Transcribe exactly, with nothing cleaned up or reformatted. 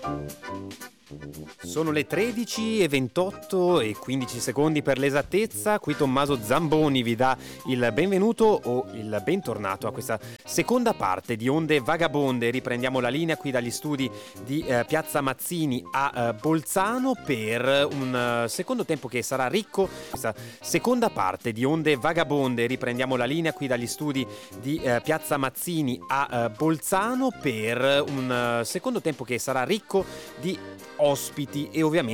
Sono le tredici e ventotto e quindici secondi per l'esattezza. Qui Tommaso Zamboni vi dà il benvenuto o il bentornato a questa seconda parte di Onde Vagabonde. Riprendiamo la linea qui dagli studi di eh, Piazza Mazzini a eh, Bolzano per un uh, secondo tempo che sarà ricco. Questa seconda parte di Onde Vagabonde. Riprendiamo la linea qui dagli studi di eh, Piazza Mazzini a eh, Bolzano per un uh, secondo tempo che sarà ricco di ospiti e ovviamente